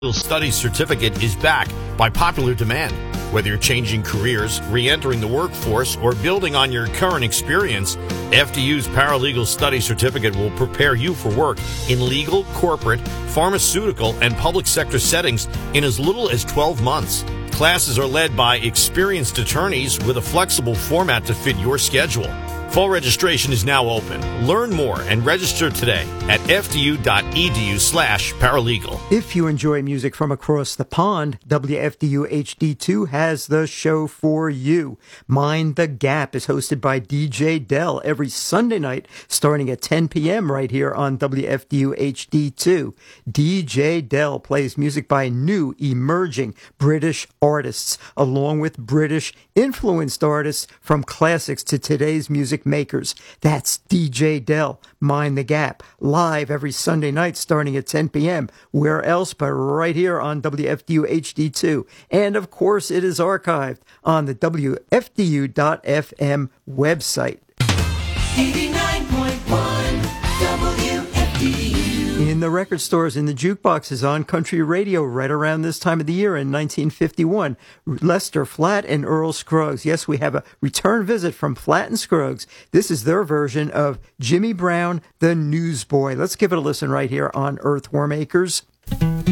Studies certificate is back by popular demand. Whether you're changing careers, re-entering the workforce, or building on your current experience, FDU's Paralegal Study Certificate will prepare you for work in legal, corporate, pharmaceutical, and public sector settings in as little as 12 months. Classes are led by experienced attorneys with a flexible format to fit your schedule. Fall registration is now open. Learn more and register today at fdu.edu/paralegal. If you enjoy music from across the pond, WFDU HD2 has the show for you. Mind the Gap is hosted by DJ Dell every Sunday night starting at 10 p.m. right here on WFDU HD2. DJ Dell plays music by new emerging British artists along with British influenced artists from classics to today's music makers. That's DJ Dell, Mind the Gap, live every Sunday night starting at 10 p.m. Where else but right here on WFDU HD2. And of course, it is archived on the WFDU.FM website. 89.1 WFDU. In the record stores, in the jukeboxes, on country radio right around this time of the year in 1951, Lester Flatt and Earl Scruggs. Yes, we have a return visit from Flatt and Scruggs. This is their version of Jimmy Brown, the Newsboy. Let's give it a listen right here on Earthworm Acres.